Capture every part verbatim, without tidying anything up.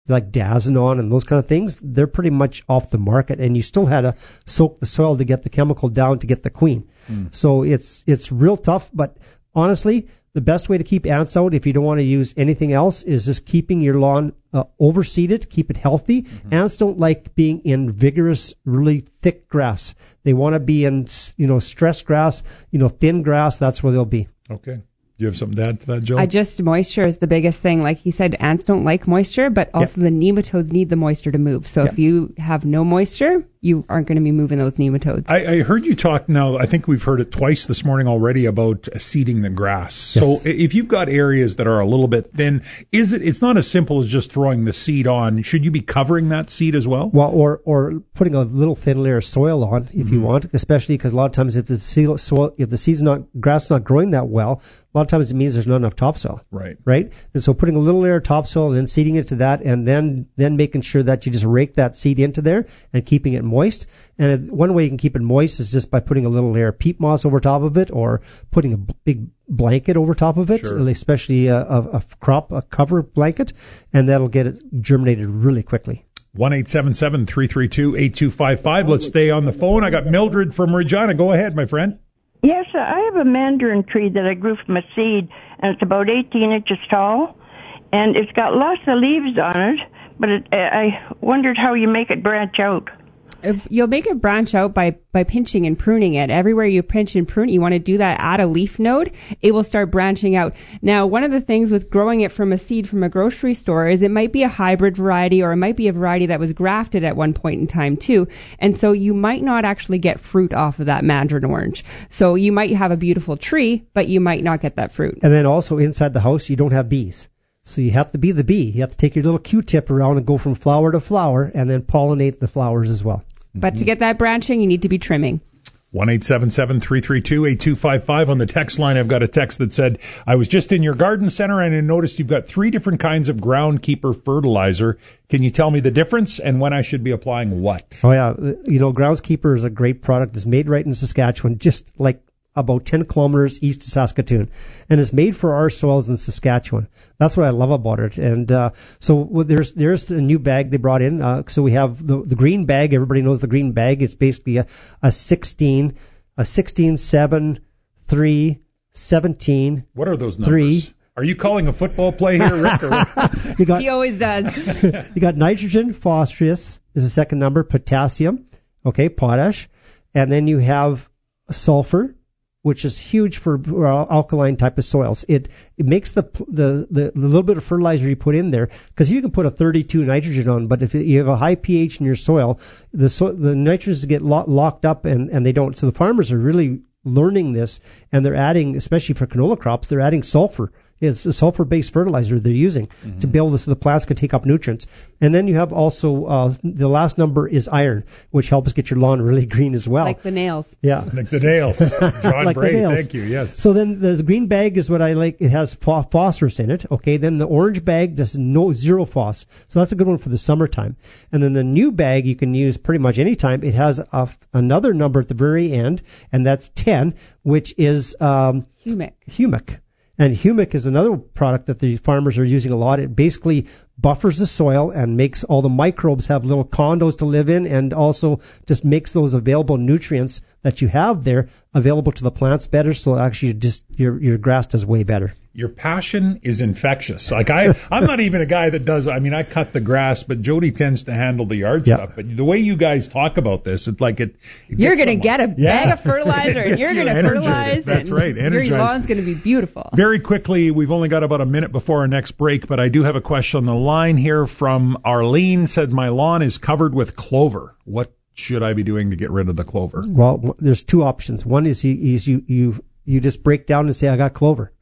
like Dazanon and those kind of things, they're pretty much off the market, and you still had to soak the soil to get the chemical down to get the queen. Mm. So it's it's real tough, but honestly, the best way to keep ants out, if you don't want to use anything else, is just keeping your lawn uh, overseeded, keep it healthy. Mm-hmm. Ants don't like being in vigorous, really thick grass. They want to be in, you know, stress grass, you know, thin grass. That's where they'll be. Okay. Do you have something to add to that, Joe? I just, moisture is the biggest thing. Like he said, ants don't like moisture, but also yep. the nematodes need the moisture to move. So yep. if you have no moisture, you aren't going to be moving those nematodes. I, I heard you talk now, I think we've heard it twice this morning already about seeding the grass. Yes. So if you've got areas that are a little bit thin, is it, it's not as simple as just throwing the seed on. Should you be covering that seed as well? Well, or, or putting a little thin layer of soil on if mm-hmm. you want, especially because a lot of times if the seed, soil, if the seed's not, grass is not growing that well, a lot of times it means there's not enough topsoil. Right. Right? And so putting a little layer of topsoil and then seeding it to that, and then, then making sure that you just rake that seed into there and keeping it moist. And one way you can keep it moist is just by putting a little layer of peat moss over top of it, or putting a big blanket over top of it, sure. especially a, a, a crop, a cover blanket, and that'll get it germinated really quickly. one eight seven seven, three three two, eight two five five. Let's stay on the phone. I got Mildred from Regina. Go ahead, my friend. Yes, I have a mandarin tree that I grew from a seed, and it's about eighteen inches tall, and it's got lots of leaves on it, but it, I wondered how you make it branch out. If you'll make it branch out by, by pinching and pruning it. Everywhere you pinch and prune, you want to do that at a leaf node, it will start branching out. Now, one of the things with growing it from a seed from a grocery store is it might be a hybrid variety, or it might be a variety that was grafted at one point in time too. And so you might not actually get fruit off of that mandarin orange. So you might have a beautiful tree, but you might not get that fruit. And then also inside the house, you don't have bees. So you have to be the bee. You have to take your little Q-tip around and go from flower to flower and then pollinate the flowers as well. But to get that branching, you need to be trimming. one eight seven seven, three three two, eight two five five. On the text line, I've got a text that said, I was just in your garden center and I noticed you've got three different kinds of groundkeeper fertilizer. Can you tell me the difference and when I should be applying what? Oh, yeah. You know, Groundskeeper is a great product. It's made right in Saskatchewan, just like about ten kilometers east of Saskatoon, and it's made for our soils in Saskatchewan. That's what I love about it. And uh, so well, there's there's a new bag they brought in. Uh, so we have the the green bag. Everybody knows the green bag. It's basically a, a sixteen, a sixteen, seven, three, seventeen. What are those numbers? Three. Are you calling a football play here, Rick? Or you got, he always does. You got nitrogen, phosphorus is the second number, potassium, okay, potash, and then you have sulfur, which is huge for alkaline type of soils. It it makes the the the, the little bit of fertilizer you put in there, because you can put a thirty-two nitrogen on, but if you have a high pH in your soil, the so, the nitrogens get lo- locked up and and they don't. So the farmers are really learning this, and they're adding, especially for canola crops, they're adding sulfur. It's a sulfur-based fertilizer they're using mm-hmm. to be able to, so the plants can take up nutrients. And then you have also, uh, the last number is iron, which helps get your lawn really green as well. Like the nails. Yeah. Like the nails. John like Bray, the nails. Thank you, yes. So then the green bag is what I like. It has phosphorus in it, okay? Then the orange bag does no zero phos. So that's a good one for the summertime. And then the new bag you can use pretty much any time. It has a, another number at the very end, and that's ten, which is um, humic. Humic. And humic is another product that the farmers are using a lot. It basically buffers the soil and makes all the microbes have little condos to live in, and also just makes those available nutrients that you have there available to the plants better. So actually just your your grass does way better. Your passion is infectious. Like I, I'm not even a guy that does, I mean, I cut the grass, but Jody tends to handle the yard yeah. stuff. But the way you guys talk about this, it's like it, it you're going to get a yeah. bag of fertilizer and you're going to fertilize. That's and right. Energize. Your lawn's going to be beautiful. Very quickly, we've only got about a minute before our next break, but I do have a question on the line here from Arlene. Said, my lawn is covered with clover. What should I be doing to get rid of the clover? Well, there's two options. One is you, is you, you, you just break down and say, I got clover.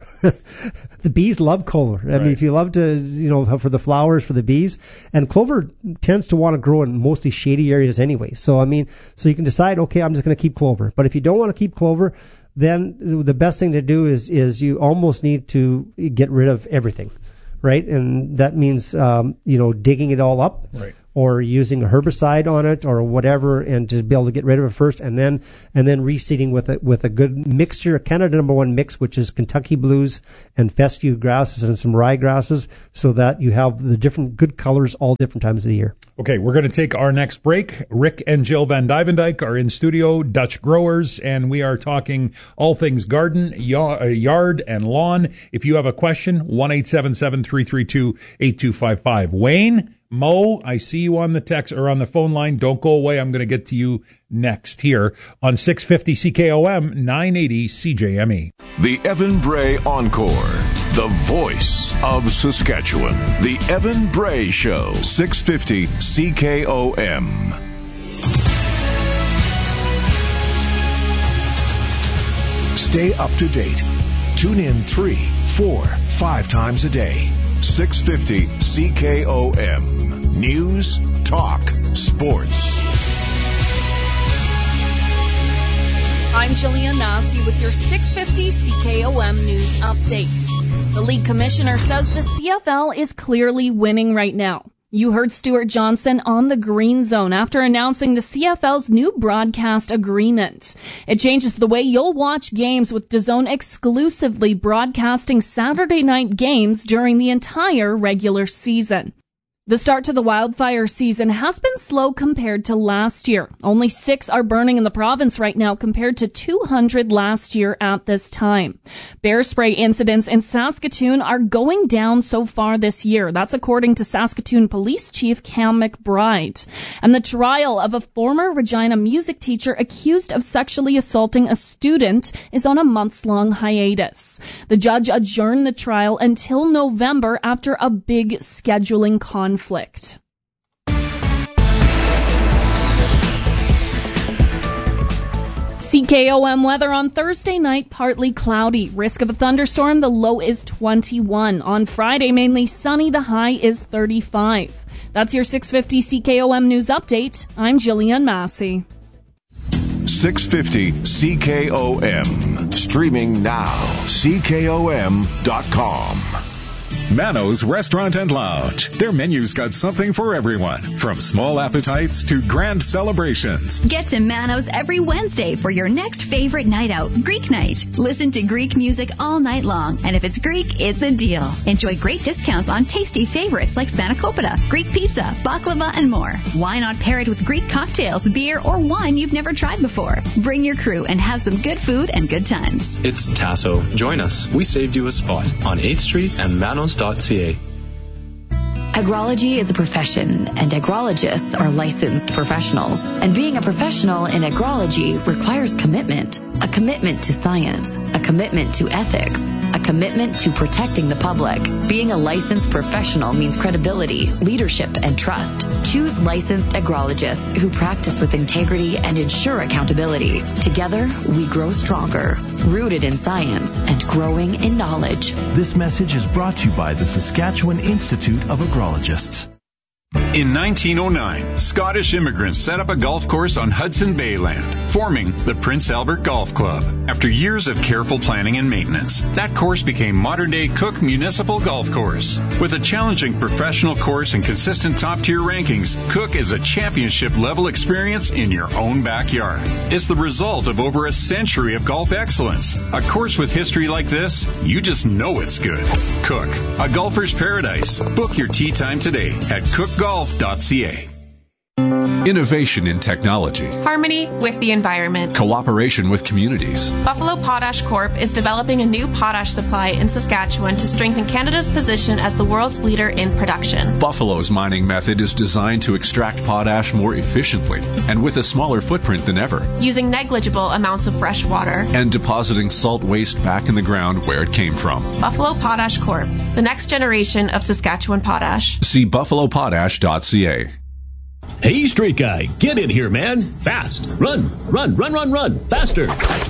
The bees love clover. I right. mean, if you love to, you know, for the flowers, for the bees, and clover tends to want to grow in mostly shady areas anyway. So, I mean, so you can decide, okay, I'm just going to keep clover. But if you don't want to keep clover, then the best thing to do is, is you almost need to get rid of everything. Right? And that means, um, you know, digging it all up. Right. or using a herbicide on it or whatever, and to be able to get rid of it first, and then and then reseeding with a with a good mixture, a Canada number one mix, which is Kentucky blues and fescue grasses and some rye grasses, so that you have the different good colors all different times of the year. Okay, we're going to take our next break. Rick and Jill Van Duyvendijk are in studio, Dutch Growers, and we are talking all things garden, yard, and lawn. If you have a question, one eight seven seven, three three two, eight two five five. Wayne, Mo, I see you on the text or on the phone line. Don't go away. I'm going to get to you next here on six fifty C K O M, nine eighty C J M E. The Evan Bray Encore, the voice of Saskatchewan. The Evan Bray Show, six fifty C K O M. Stay up to date. Tune in three, four, five times a day. six fifty C K O M. News, talk, sports. I'm Jillian Massey with your six fifty C K O M News Update. The league commissioner says the C F L is clearly winning right now. You heard Stuart Johnson on the Green Zone after announcing the C F L's new broadcast agreement. It changes the way you'll watch games, with DAZN exclusively broadcasting Saturday night games during the entire regular season. The start to the wildfire season has been slow compared to last year. Only six are burning in the province right now compared to two hundred last year at this time. Bear spray incidents in Saskatoon are going down so far this year. That's according to Saskatoon Police Chief Cam McBride. And the trial of a former Regina music teacher accused of sexually assaulting a student is on a months-long hiatus. The judge adjourned the trial until November after a big scheduling conflict. Conflict. C K O M weather on Thursday night, partly cloudy. Risk of a thunderstorm, the low is twenty-one. On Friday, mainly sunny, the high is thirty-five. That's your six fifty C K O M News Update. I'm Jillian Massey. six fifty C K O M. Streaming now. C K O M dot com. Mano's Restaurant and Lounge. Their menu's got something for everyone, from small appetites to grand celebrations. Get to Mano's every Wednesday for your next favorite night out, Greek night. Listen to Greek music all night long, and if it's Greek, it's a deal. Enjoy great discounts on tasty favorites like spanakopita, Greek pizza, baklava, and more. Why not pair it with Greek cocktails, beer, or wine you've never tried before? Bring your crew and have some good food and good times. It's Tasso. Join us. We saved you a spot on eighth street and manos dot c a. Agrology is a profession, and agrologists are licensed professionals. And being a professional in agrology requires commitment. A commitment to science, a commitment to ethics, a commitment to protecting the public. Being a licensed professional means credibility, leadership, and trust. Choose licensed agrologists who practice with integrity and ensure accountability. Together, we grow stronger, rooted in science and growing in knowledge. This message is brought to you by the Saskatchewan Institute of Agrologists. In nineteen oh nine, Scottish immigrants set up a golf course on Hudson Bay land, forming the Prince Albert Golf Club. After years of careful planning and maintenance, that course became modern-day Cook Municipal Golf Course. With a challenging professional course and consistent top-tier rankings, Cook is a championship-level experience in your own backyard. It's the result of over a century of golf excellence. A course with history like this, you just know it's good. Cook, a golfer's paradise. Book your tee time today at cook golf dot c a. Innovation in technology. Harmony with the environment. Cooperation with communities. Buffalo Potash Corp is developing a new potash supply in Saskatchewan to strengthen Canada's position as the world's leader in production. Buffalo's mining method is designed to extract potash more efficiently and with a smaller footprint than ever. Using negligible amounts of fresh water. And depositing salt waste back in the ground where it came from. Buffalo Potash Corp, the next generation of Saskatchewan potash. See buffalo potash dot c a. Hey, straight guy, get in here, man. Fast. Run, run, run, run, run. Faster.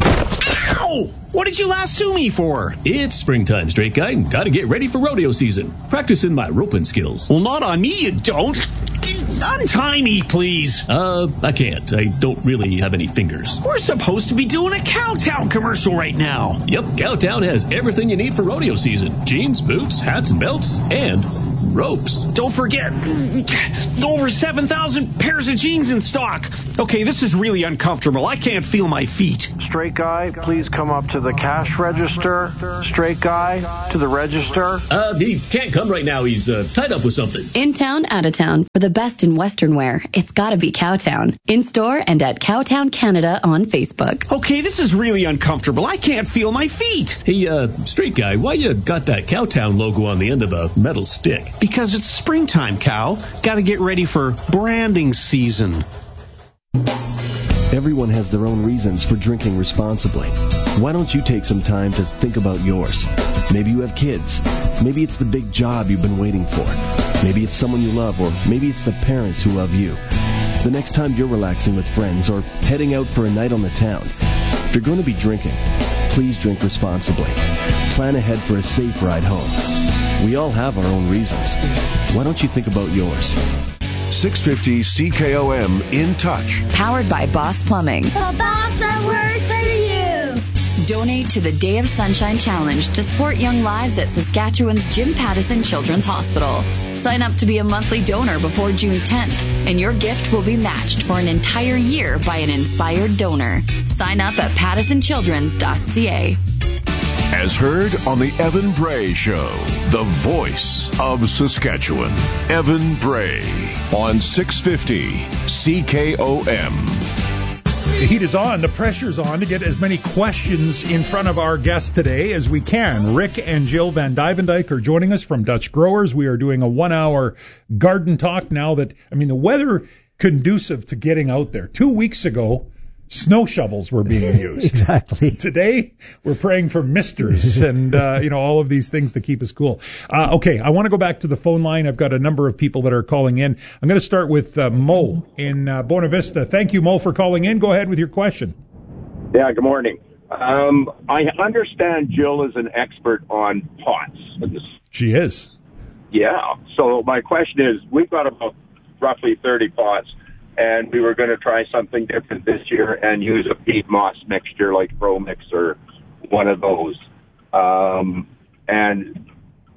Ow! What did you lasso me for? It's springtime, straight guy. Gotta get ready for rodeo season. Practicing my roping skills. Well, not on me, you don't. Untie me, please. Uh, I can't. I don't really have any fingers. We're supposed to be doing a Cowtown commercial right now. Yep, Cowtown has everything you need for rodeo season. Jeans, boots, hats, and belts, and ropes. Don't forget, over seven thousand pairs of jeans in stock. Okay, this is really uncomfortable. I can't feel my feet. Straight guy, please come up to the cash register. Straight guy, to the register. Uh, he can't come right now. He's uh, tied up with something. In town, out of town. For the best in Western wear, it's gotta be Cowtown. In store and at Cowtown Canada on Facebook. Okay, this is really uncomfortable. I can't feel my feet. Hey, uh, straight guy, why you got that Cowtown logo on the end of a metal stick? Because it's springtime, Cow. Gotta get ready for branding season. Everyone has their own reasons for drinking responsibly. Why don't you take some time to think about yours? Maybe you have kids. Maybe it's the big job you've been waiting for. Maybe it's someone you love, or maybe it's the parents who love you. The next time you're relaxing with friends or heading out for a night on the town, if you're going to be drinking, please drink responsibly. Plan ahead for a safe ride home. We all have our own reasons. Why don't you think about yours? six fifty C K O M In Touch. Powered by Boss Plumbing. The boss that works for you. Donate to the Day of Sunshine Challenge to support young lives at Saskatchewan's Jim Pattison Children's Hospital. Sign up to be a monthly donor before June tenth, and your gift will be matched for an entire year by an inspired donor. Sign up at pattison childrens dot c a. As heard on the Evan Bray Show, the voice of Saskatchewan. Evan Bray on six fifty C K O M. The heat is on, the pressure's on to get as many questions in front of our guests today as we can. Rick and Jill Van Dyvendyke are joining us from Dutch Growers. We are doing a one-hour garden talk now that, I mean, the weather conducive to getting out there. Two weeks ago, snow shovels were being used. Exactly. Today, we're praying for misters and, uh, you know, all of these things to keep us cool. Uh, okay, I want to go back to the phone line. I've got a number of people that are calling in. I'm going to start with uh, Mo in uh, Buena Vista. Thank you, Mo, for calling in. Go ahead with your question. Yeah, good morning. Um, I understand Jill is an expert on pots. She is. Yeah. So my question is, we've got about roughly thirty pots. And we were going to try something different this year and use a peat moss mixture like Pro Mix or one of those. Um, and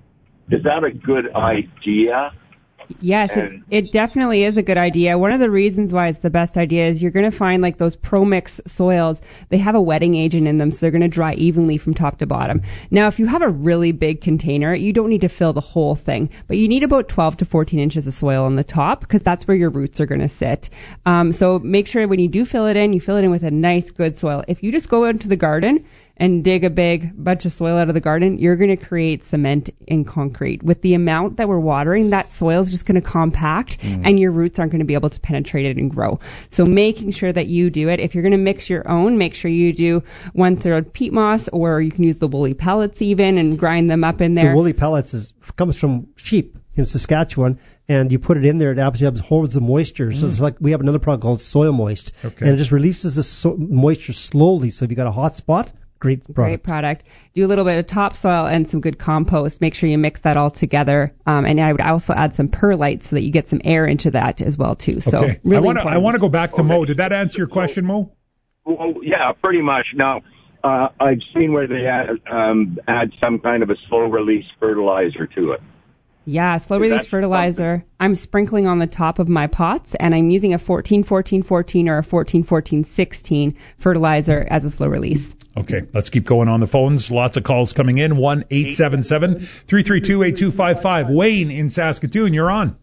is that a good idea? Yes, it, it definitely is a good idea. One of the reasons why it's the best idea is you're going to find like those Pro Mix soils, they have a wetting agent in them, so they're going to dry evenly from top to bottom. Now, if you have a really big container, you don't need to fill the whole thing, but you need about twelve to fourteen inches of soil on the top because that's where your roots are going to sit. Um, so make sure when you do fill it in, you fill it in with a nice, good soil. If you just go out into the garden and dig a big bunch of soil out of the garden, you're going to create cement and concrete. With the amount that we're watering, that soil is just going to compact mm. and your roots aren't going to be able to penetrate it and grow. So making sure that you do it. If you're going to mix your own, make sure you do one third peat moss, or you can use the woolly pellets even and grind them up in there. The woolly pellets is comes from sheep in Saskatchewan, and you put it in there, it absolutely absorbs the moisture. So mm. it's like we have another product called Soil Moist, okay. and it just releases the so- moisture slowly. So if you got a hot spot, Great product. Great product. Do a little bit of topsoil and some good compost. Make sure you mix that all together. Um, and I would also add some perlite so that you get some air into that as well too. So okay. really I want to I want to go back to okay. Mo. Did that answer your question, Mo? Well, yeah, pretty much. Now, uh, I've seen where they add, um, add some kind of a slow release fertilizer to it. Yeah, slow release fertilizer. Something? I'm sprinkling on the top of my pots, and I'm using a fourteen fourteen fourteen or a fourteen fourteen sixteen fertilizer as a slow release. Okay, let's keep going on the phones. Lots of calls coming in. one eight seven seven, three three two, eight two five five. Wayne in Saskatoon, you're on.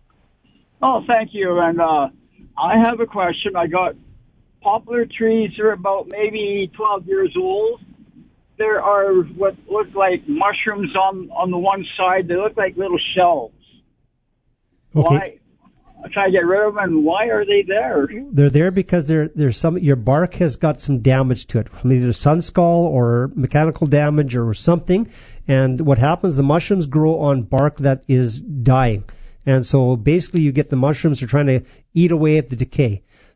Oh, thank you. And uh, I have a question. I got poplar trees that are about maybe twelve years old. There are what look like mushrooms on, on the one side. They look like little shells. Okay. Why? I try to get rid of them, and why are they there? They're there because there there's some your bark has got some damage to it, from either sun scald or mechanical damage or something. And what happens? The mushrooms grow on bark that is dying, and so basically you get the mushrooms are trying to eat away at the decay.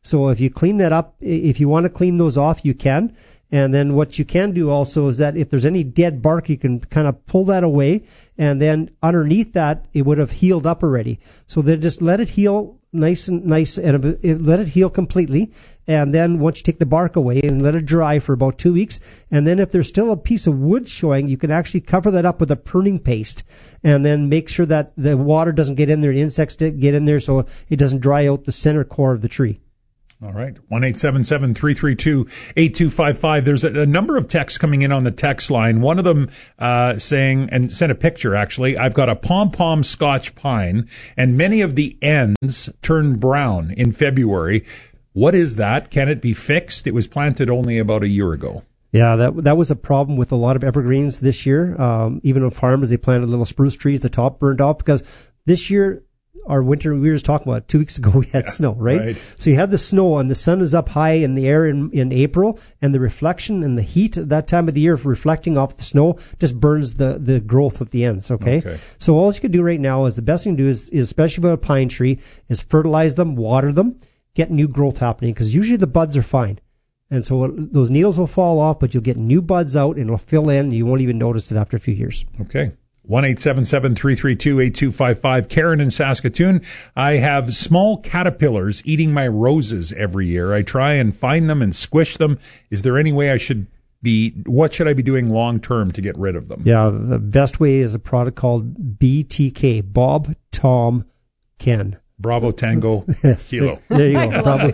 So if you clean that up, if you want to clean those off, you can. And then what you can do also is that if there's any dead bark, you can kind of pull that away, and then underneath that, it would have healed up already. So then just let it heal nice and nice, and let it heal completely. And then once you take the bark away and let it dry for about two weeks, and then if there's still a piece of wood showing, you can actually cover that up with a pruning paste, and then make sure that the water doesn't get in there, the insects get in there, so it doesn't dry out the center core of the tree. All right. one eight seven seven, three three two, eight two five five. There's a, a number of texts coming in on the text line. One of them uh, saying, and sent a picture actually, I've got a pom-pom Scotch pine, and many of the ends turn brown in February. What is that? Can it be fixed? It was planted only about a year ago. Yeah, that that was a problem with a lot of evergreens this year. Um, even on farmers, they planted little spruce trees, the top burned off, because this year, our winter, we were just talking about two weeks ago, we had yeah, snow, right? right? So you had the snow, and the sun is up high in the air in, in April, and the reflection and the heat at that time of the year reflecting off the snow just burns the, the growth at the ends, okay? okay? So all you can do right now is the best thing to do is, is especially with a pine tree, is fertilize them, water them, get new growth happening, because usually the buds are fine. And so those needles will fall off, but you'll get new buds out, and it'll fill in, and you won't even notice it after a few years. Okay. one eight seven seven, three three two, eight two five five. Karen in Saskatoon. I have small caterpillars eating my roses every year. I try and find them and squish them. Is there any way I should be, what should I be doing long term to get rid of them? Yeah, the best way is a product called B T K, Bob, Tom, Ken. Bravo Tango yes, Kilo. There you go. Bravo.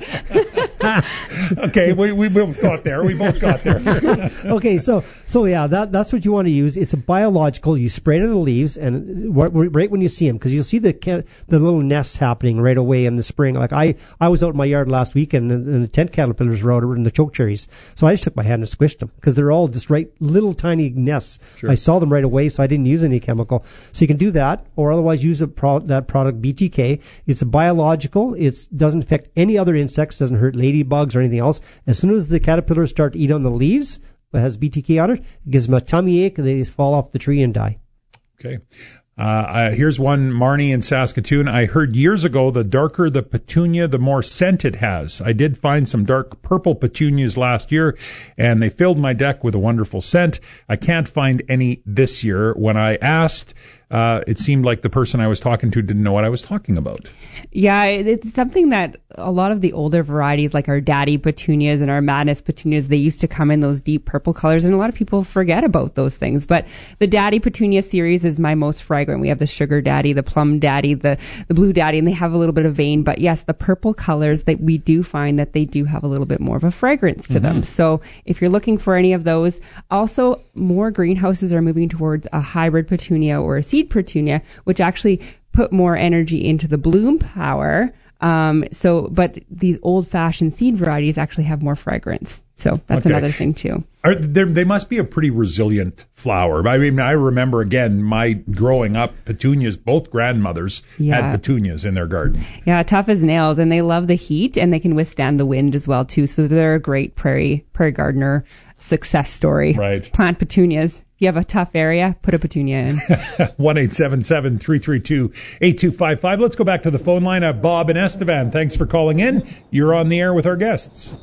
Okay, we we both got there. We both got there. Okay, so so yeah, that that's what you want to use. It's a biological. You spray it on the leaves, and right when you see them, because you'll see the the little nests happening right away in the spring. Like I I was out in my yard last week, and, and the tent caterpillars were out in the choke cherries. So I just took my hand and squished them, because they're all just right little tiny nests. Sure. I saw them right away, so I didn't use any chemical. So you can do that, or otherwise use a pro, that product B T K. It's a biological. It doesn't affect any other insects. Doesn't hurt ladybugs or anything else. As soon as the caterpillars start to eat on the leaves, it has B T K on it, it gives them a tummy ache, and they just fall off the tree and die. Okay. Uh, uh, here's one, Marnie in Saskatoon. I heard years ago the darker the petunia, the more scent it has. I did find some dark purple petunias last year, and they filled my deck with a wonderful scent. I can't find any this year. When I asked, uh, it seemed like the person I was talking to didn't know what I was talking about. Yeah, it's something that a lot of the older varieties, like our daddy petunias and our madness petunias, they used to come in those deep purple colors, and a lot of people forget about those things. But the daddy petunia series is my most fragrant. We have the sugar daddy, the plum daddy, the, the blue daddy, and they have a little bit of vein. But yes, the purple colors, that we do find that they do have a little bit more of a fragrance to mm-hmm. them. So if you're looking for any of those, also more greenhouses are moving towards a hybrid petunia or a seed petunia, which actually put more energy into the bloom power. Um, so, but these old-fashioned seed varieties actually have more fragrance. So that's okay. Another thing too. Are there, they must be a pretty resilient flower. I mean, I remember again my growing up petunias. Both grandmothers yeah. had petunias in their garden. Yeah, tough as nails, and they love the heat, and they can withstand the wind as well too. So they're a great prairie prairie gardener success story. Right. Plant petunias. If you have a tough area, put a petunia in. one eight seven seven, three three two, eight two five five. Let's go back to the phone line. Uh, Bob and Estevan, thanks for calling in. You're on the air with our guests.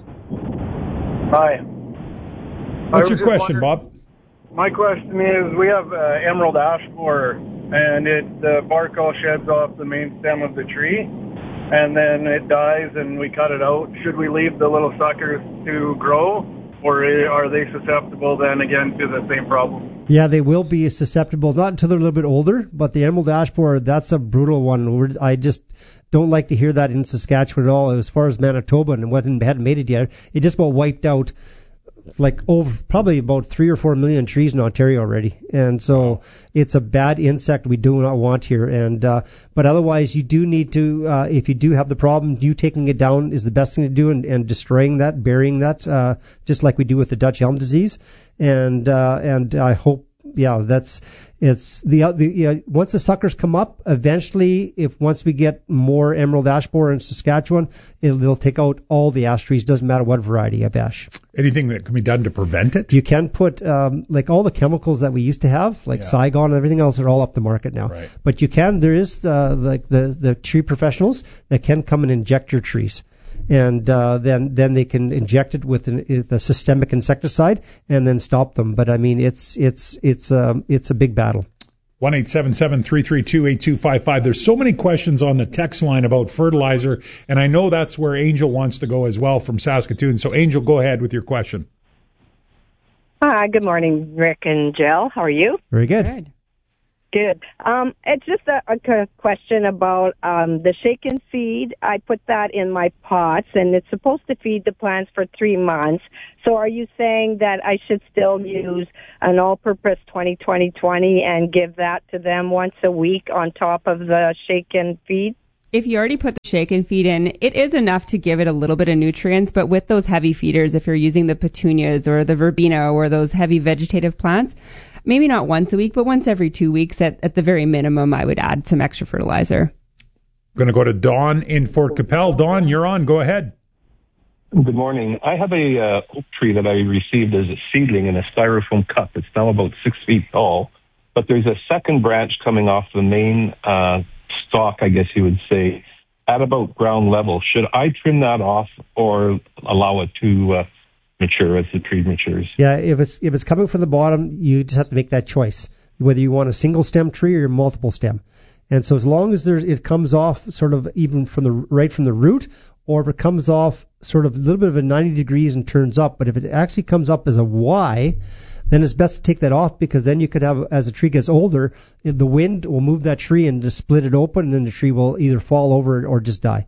Hi. What's your question, Bob? My question is, we have uh, emerald ash borer, and it the bark all sheds off the main stem of the tree, and then it dies, and we cut it out. Should we leave the little suckers to grow, or are they susceptible then again to the same problem? Yeah, they will be susceptible, not until they're a little bit older, but the emerald ash borer, that's a brutal one. I just don't like to hear that in Saskatchewan at all. As far as Manitoba and what hadn't made it yet, it just about wiped out like over probably about three or four million trees in Ontario already, and so it's a bad insect we do not want here. And uh, but otherwise, you do need to, uh, if you do have the problem, you taking it down is the best thing to do, and, and destroying that, burying that, uh, just like we do with the Dutch elm disease. And uh, and I hope. Yeah, that's it's the the you know, once the suckers come up, eventually, if once we get more emerald ash borer in Saskatchewan, it'll, they'll take out all the ash trees. Doesn't matter what variety of ash. Anything that can be done to prevent it? You can put um, like all the chemicals that we used to have, like yeah. Saigon and everything else, are all up the market now. Right. But you can. There is uh, like the the tree professionals that can come and inject your trees. and uh, then then they can inject it with, an, with a systemic insecticide and then stop them. But I mean, it's it's it's um, it's a big battle. one eight seven seven, three three two, eight two five five. There's so many questions on the text line about fertilizer, and I know that's where Angel wants to go as well from Saskatoon. So, Angel, go ahead with your question. Hi, good morning, Rick and Jill. How are you? Very good. Good. Good. Um, it's just a, a question about um, the shake and feed. I put that in my pots, and it's supposed to feed the plants for three months. So are you saying that I should still use an all-purpose twenty twenty twenty and give that to them once a week on top of the shake and feed? If you already put the shake and feed in, it is enough to give it a little bit of nutrients, but with those heavy feeders, if you're using the petunias or the verbena or those heavy vegetative plants, maybe not once a week, but once every two weeks at, at the very minimum, I would add some extra fertilizer. I'm going to go to Don in Fort Capel. Don, you're on. Go ahead. Good morning. I have a uh, oak tree that I received as a seedling in a styrofoam cup. It's now about six feet tall, but there's a second branch coming off the main uh, stalk, I guess you would say, at about ground level. Should I trim that off or allow it to uh, mature as the tree matures? Yeah, if it's if it's coming from the bottom, you just have to make that choice, whether you want a single stem tree or multiple stem. And so as long as there's, it comes off sort of even from the right from the root, or if it comes off sort of a little bit of a ninety degrees and turns up, but if it actually comes up as a Y, then it's best to take that off, because then you could have, as the tree gets older, the wind will move that tree and just split it open, and then the tree will either fall over or just die.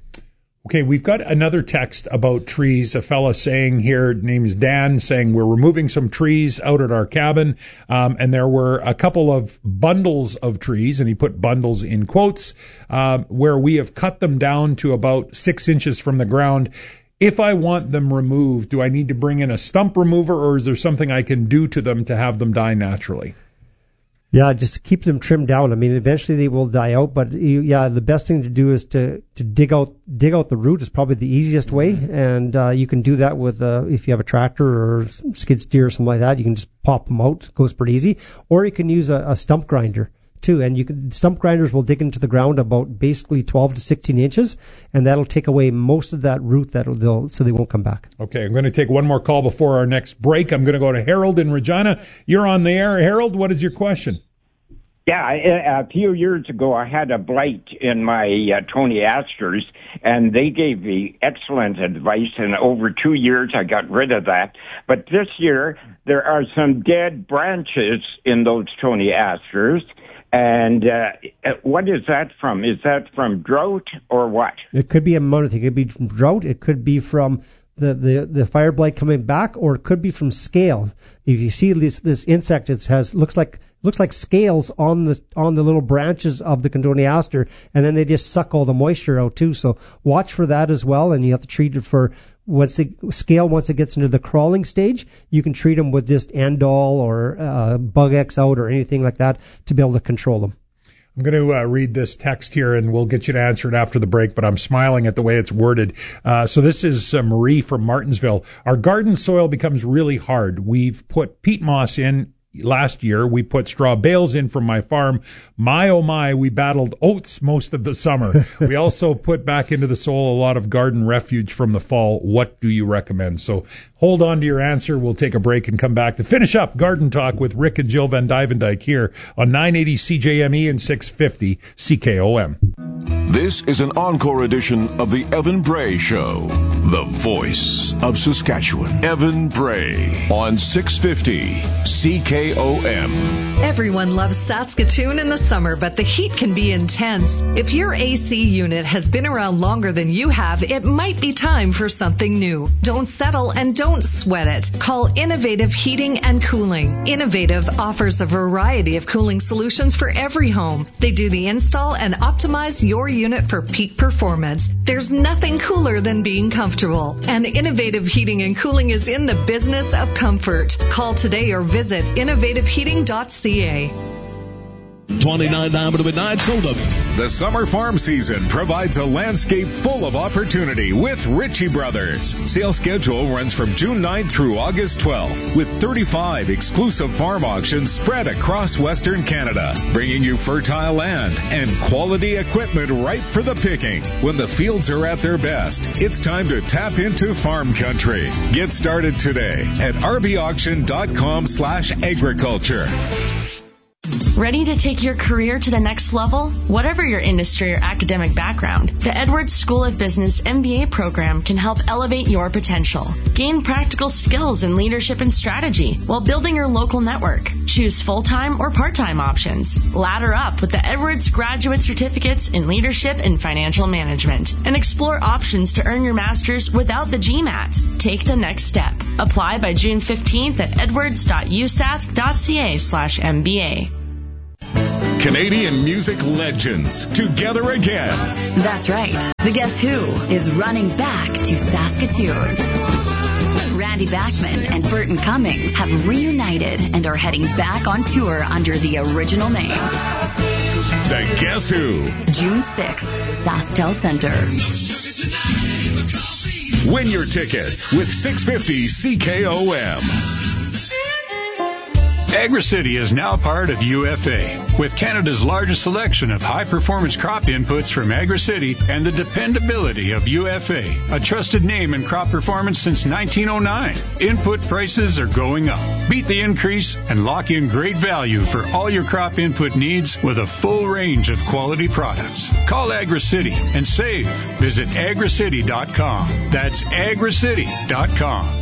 Okay, we've got another text about trees. A fella saying here, name is Dan, saying we're removing some trees out at our cabin, um, and there were a couple of bundles of trees, and he put bundles in quotes, um, where we have cut them down to about six inches from the ground. If I want them removed, do I need to bring in a stump remover, or is there something I can do to them to have them die naturally? Yeah, just keep them trimmed down. I mean, eventually they will die out, but you, yeah, the best thing to do is to, to dig out dig out the root is probably the easiest way, and uh, you can do that with uh, if you have a tractor or skid steer or something like that. You can just pop them out; it goes pretty easy. Or you can use a, a stump grinder too, and you can stump grinders will dig into the ground about basically twelve to sixteen inches, and that'll take away most of that root that they'll so they won't come back. Okay, I'm going to take one more call before our next break. I'm going to go to Harold in Regina. You're on the air, Harold. What is your question? Yeah, a few years ago I had a blight in my uh, Tony Asters, and they gave me excellent advice, and over two years I got rid of that. But this year there are some dead branches in those Tony Asters, and uh, what is that from? Is that from drought or what? It could be a monotype. It could be from drought. It could be from the, the, the fire blight coming back, or it could be from scale. If you see this this insect, it has looks like looks like scales on the on the little branches of the Condoneaster, and then they just suck all the moisture out too. So watch for that as well, and you have to treat it for once the scale once it gets into the crawling stage. You can treat them with just Andol or uh, Bug X out or anything like that to be able to control them. I'm going to uh, read this text here, and we'll get you to answer it after the break, but I'm smiling at the way it's worded. Uh, so this is uh, Marie from Martinsville. Our garden soil becomes really hard. We've put peat moss in last year. We put straw bales in from my farm. My, oh my, we battled oats most of the summer. We also put back into the soil a lot of garden refuge from the fall. What do you recommend? So hold on to your answer. We'll take a break and come back to finish up Garden Talk with Rick and Jill Van Dyvendyke here on nine eighty C J M E and six fifty C K O M. This is an encore edition of the Evan Bray Show, the voice of Saskatchewan. Evan Bray on six fifty C K O M. Everyone loves Saskatoon in the summer, but the heat can be intense. If your A C unit has been around longer than you have, it might be time for something new. Don't settle and don't sweat it. Call Innovative Heating and Cooling. Innovative offers a variety of cooling solutions for every home. They do the install and optimize your unit for peak performance. There's nothing cooler than being comfortable. And Innovative Heating and Cooling is in the business of comfort. Call today or visit innovative heating dot c a. twenty-nine down to midnight, sold them. The summer farm season provides a landscape full of opportunity with Ritchie Brothers. Sale schedule runs from June ninth through August twelfth, with thirty-five exclusive farm auctions spread across Western Canada, bringing you fertile land and quality equipment ripe for the picking. When the fields are at their best, it's time to tap into farm country. Get started today at rbauction.com slash agriculture. Ready to take your career to the next level? Whatever your industry or academic background, the Edwards School of Business M B A program can help elevate your potential. Gain practical skills in leadership and strategy while building your local network. Choose full-time or part-time options. Ladder up with the Edwards Graduate Certificates in Leadership and Financial Management and explore options to earn your master's without the GMAT. Take the next step. Apply by June fifteenth at edwards.usask.ca slash MBA. Canadian music legends together again. That's right. The Guess Who is running back to Saskatoon. Randy Bachman and Burton Cummings have reunited and are heading back on tour under the original name. The Guess Who. June sixth, SaskTel Center. Win your tickets with six fifty C K O M. AgriCity is now part of U F A. With Canada's largest selection of high-performance crop inputs from AgriCity and the dependability of U F A, a trusted name in crop performance since nineteen oh nine. Input prices are going up. Beat the increase and lock in great value for all your crop input needs with a full range of quality products. Call AgriCity and save. Visit agricity dot com. That's agricity dot com.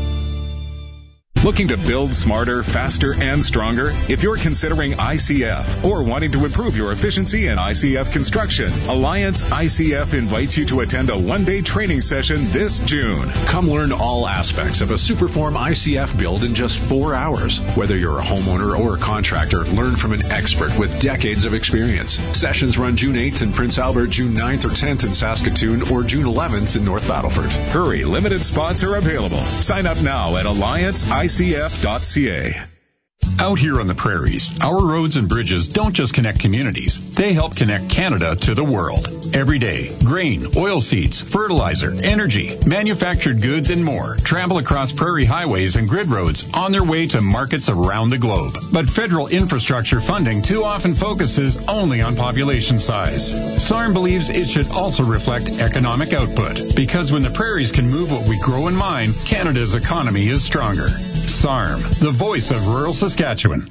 Looking to build smarter, faster, and stronger? If you're considering I C F or wanting to improve your efficiency in I C F construction, Alliance I C F invites you to attend a one-day training session this June. Come learn all aspects of a Superform I C F build in just four hours. Whether you're a homeowner or a contractor, learn from an expert with decades of experience. Sessions run June eighth in Prince Albert, June ninth or tenth in Saskatoon, or June eleventh in North Battleford. Hurry, limited spots are available. Sign up now at alliance I C F dot C A. Out here on the prairies, our roads and bridges don't just connect communities. They help connect Canada to the world. Every day, grain, oilseeds, fertilizer, energy, manufactured goods, and more travel across prairie highways and grid roads on their way to markets around the globe. But federal infrastructure funding too often focuses only on population size. S A R M believes it should also reflect economic output, because when the prairies can move what we grow and mine, Canada's economy is stronger. S A R M, the voice of rural Saskatchewan.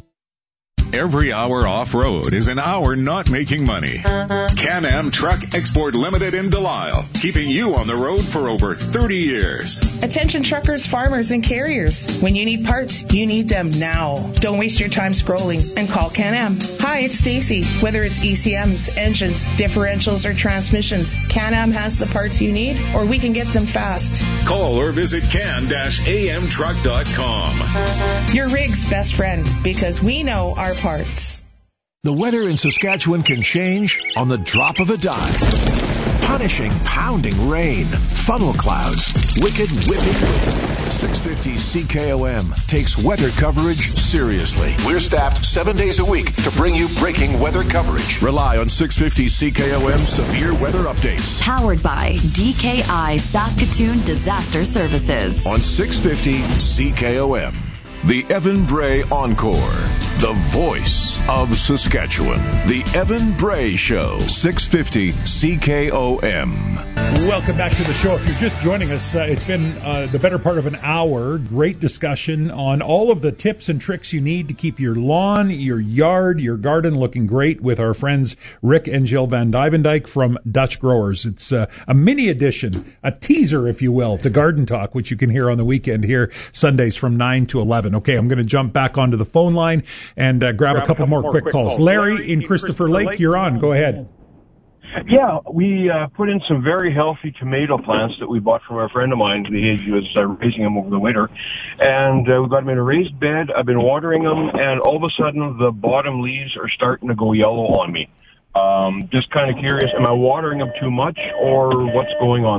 Every hour off-road is an hour not making money. Can-Am Truck Export Limited in Delisle, keeping you on the road for over thirty years. Attention truckers, farmers, and carriers. When you need parts, you need them now. Don't waste your time scrolling and call Can-Am. Hi, it's Stacy. Whether it's E C Ms, engines, differentials, or transmissions, Can-Am has the parts you need, or we can get them fast. Call or visit can A M truck dot com. Your rig's best friend, because we know our parts. The weather in Saskatchewan can change on the drop of a dime. Punishing, pounding rain, funnel clouds, wicked whipping wind. six fifty C K O M takes weather coverage seriously. We're staffed seven days a week to bring you breaking weather coverage. Rely on six fifty C K O M severe weather updates. Powered by D K I Saskatoon Disaster Services. On six fifty C K O M. The Evan Bray Encore, the voice of Saskatchewan. The Evan Bray Show, six fifty C K O M. Welcome back to the show. If you're just joining us, uh, it's been uh, the better part of an hour. Great discussion on all of the tips and tricks you need to keep your lawn, your yard, your garden looking great with our friends Rick and Jill Van Duyvendijk from Dutch Growers. It's uh, a mini edition, a teaser, if you will, to Garden Talk, which you can hear on the weekend here Sundays from nine to eleven. Okay, I'm going to jump back onto the phone line and uh, grab, grab a couple, couple more, more quick, quick calls. calls. Larry, Larry in Christopher, Christopher Lake, Lake, you're on. Go ahead. Yeah, we uh, put in some very healthy tomato plants that we bought from a friend of mine. He was uh, raising them over the winter. And uh, we got them in a raised bed. I've been watering them, and all of a sudden the bottom leaves are starting to go yellow on me. Um, just kind of curious, am I watering them too much, or what's going on there?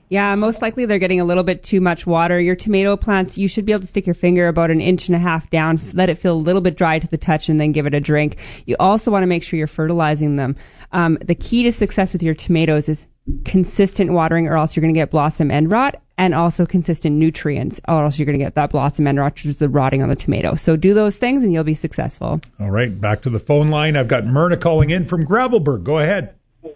Yeah, most likely they're getting a little bit too much water. Your tomato plants, you should be able to stick your finger about an inch and a half down, let it feel a little bit dry to the touch, and then give it a drink. You also want to make sure you're fertilizing them. Um, the key to success with your tomatoes is consistent watering, or else you're going to get blossom end rot, and also consistent nutrients, or else you're going to get that blossom end rot, which is the rotting on the tomato. So do those things and you'll be successful. All right, back to the phone line. I've got Myrna calling in from Gravelburg. Go ahead.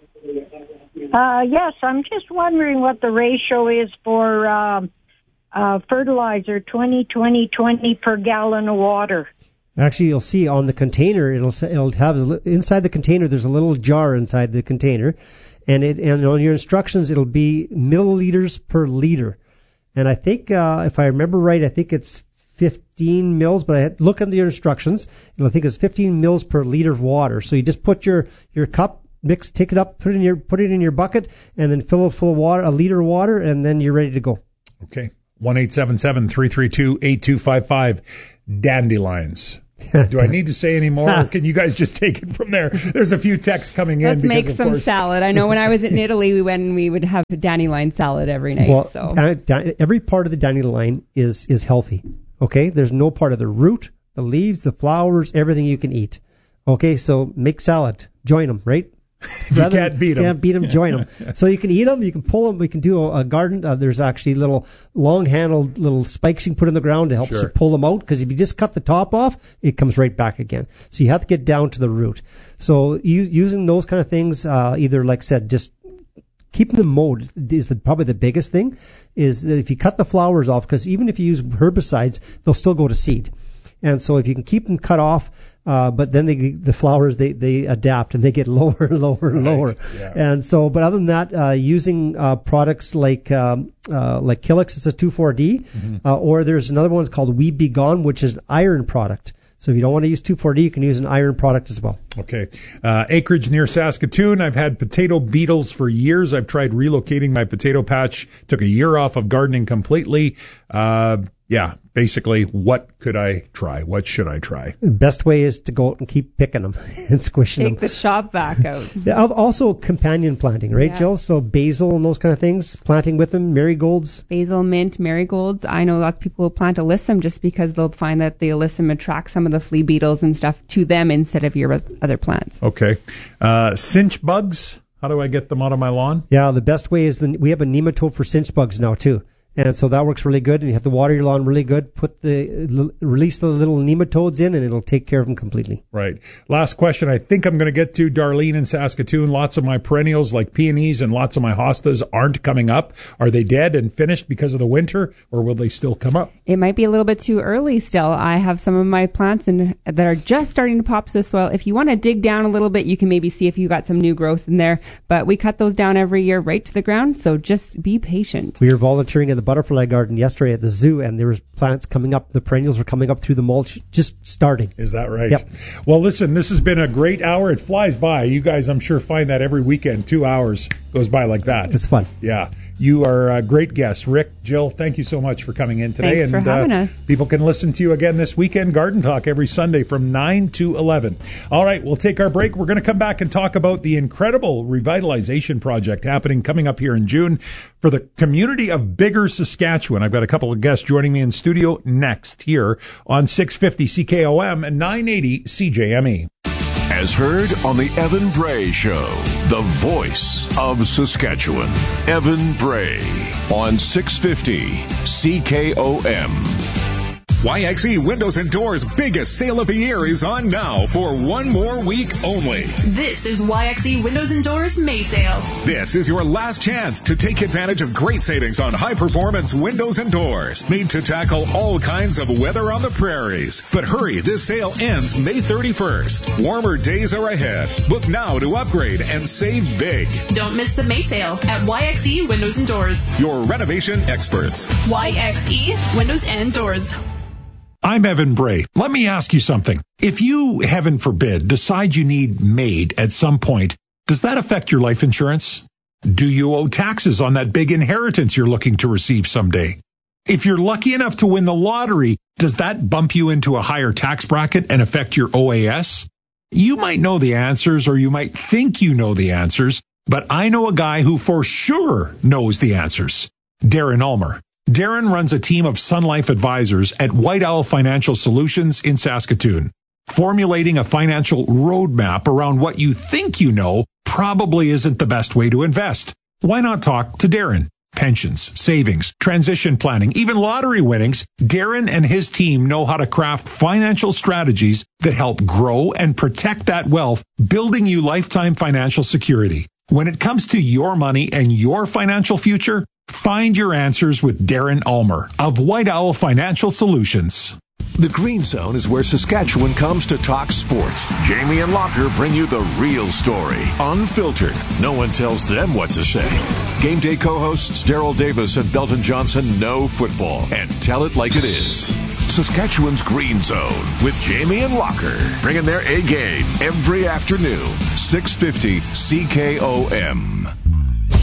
Uh, yes, I'm just wondering what the ratio is for um, uh, fertilizer, twenty, twenty, twenty per gallon of water. Actually, you'll see on the container, it'll say- it'll have inside the container. There's a little jar inside the container, and it and on your instructions it'll be milliliters per liter. And I think uh, if I remember right, I think it's fifteen mils. But I had, look at your instructions, and I think it's fifteen mils per liter of water. So you just put your your cup. Mix, take it up, put it in your put it in your bucket, and then fill it full of water, a liter of water, and then you're ready to go. Okay. one eight seven seven, three three two, eight two five five. Dandelions. Do I need to say any more, or can you guys just take it from there? There's a few texts coming in. Let's because, make of some course, salad. I know when I was in Italy, we went and we would have dandelion salad every night. Well, so da- da- every part of the dandelion is is healthy. Okay, there's no part of the root, the leaves, the flowers, everything you can eat. Okay, so make salad, join them, right? You can't beat them. Can't beat them, join them. So you can eat them, you can pull them. We can do a, a garden. Uh, there's actually little long-handled little spikes you can put in the ground to help Sure. you pull them out. Because if you just cut the top off, it comes right back again. So you have to get down to the root. So you, using those kind of things, uh, either like I said, just keeping them mowed is the, probably the biggest thing. Is that if you cut the flowers off, because even if you use herbicides, they'll still go to seed. And so if you can keep them cut off, uh, but then they, the flowers, they, they adapt and they get lower and lower and lower. Right, yeah. And so, but other than that, uh, using uh, products like um, uh, like Killex, it's a two four D, Mm-hmm. uh, or there's another one called Weed Be Gone, which is an iron product. So if you don't want to use two four D, you can use an iron product as well. Okay. Uh, acreage near Saskatoon. I've had potato beetles for years. I've tried relocating my potato patch. Took a year off of gardening completely. Uh, yeah, basically, what could I try? What should I try? The best way is to go out and keep picking them and squishing take them. the shop vac out. Yeah, al- also companion planting, right, Yeah. Jill? So basil and those kind of things, planting with them, marigolds. Basil, mint, marigolds. I know lots of people will plant alyssum just because they'll find that the alyssum attracts some of the flea beetles and stuff to them instead of your other plants. Okay. Uh, cinch bugs. How do I get them out of my lawn? Yeah, the best way is the, we have a nematode for cinch bugs now too. And so that works really good, and you have to water your lawn really good. Put the release the little nematodes in, and it'll take care of them completely. Right. Last question. I think I'm going to get to Darlene in Saskatoon. Lots of my perennials like peonies and lots of my hostas aren't coming up. Are they dead and finished because of the winter, or will they still come up? It might be a little bit too early still. I have some of my plants in, that are just starting to pop to the soil. If you want to dig down a little bit, you can maybe see if you got some new growth in there. But we cut those down every year right to the ground, so just be patient. We were volunteering at the butterfly garden yesterday at the zoo, and there was plants coming up. The perennials were coming up through the mulch, just starting. Is that right? Yep. Well, listen, this has been a great hour. It flies by. You guys, I'm sure, find that every weekend. Two hours goes by like that. It's fun. Yeah. You are a great guest. Rick, Jill, thank you so much for coming in today. Thanks for and having uh, us. People can listen to you again this weekend, Garden Talk, every Sunday from nine to eleven. All right, we'll take our break. We're going to come back and talk about the incredible revitalization project happening coming up here in June for the community of Bigger, Saskatchewan. I've got a couple of guests joining me in studio next here on six fifty C K O M and nine eighty C J M E. As heard on the Evan Bray Show, the voice of Saskatchewan. Evan Bray on six fifty C K O M. Y X E Windows and Doors' biggest sale of the year is on now for one more week only. This is Y X E Windows and Doors May Sale. This is your last chance to take advantage of great savings on high-performance windows and doors made to tackle all kinds of weather on the prairies. But hurry, this sale ends May thirty-first. Warmer days are ahead. Book now to upgrade and save big. Don't miss the May Sale at Y X E Windows and Doors. Your renovation experts. Y X E Windows and Doors. I'm Evan Bray. Let me ask you something. If you, heaven forbid, decide you need MAID at some point, does that affect your life insurance? Do you owe taxes on that big inheritance you're looking to receive someday? If you're lucky enough to win the lottery, does that bump you into a higher tax bracket and affect your O A S? You might know the answers, or you might think you know the answers, but I know a guy who for sure knows the answers. Darren Ulmer. Darren runs a team of Sun Life advisors at White Owl Financial Solutions in Saskatoon. Formulating a financial roadmap around what you think you know probably isn't the best way to invest. Why not talk to Darren? Pensions, savings, transition planning, even lottery winnings, Darren and his team know how to craft financial strategies that help grow and protect that wealth, building you lifetime financial security. When it comes to your money and your financial future, find your answers with Darren Ulmer of White Owl Financial Solutions. The Green Zone is where Saskatchewan comes to talk sports. Jamie and Locker bring you the real story, unfiltered. No one tells them what to say. Game day co-hosts Daryl Davis and Belton Johnson know football and tell it like it is. Saskatchewan's Green Zone with Jamie and Locker, bringing their A game every afternoon, six fifty C K O M.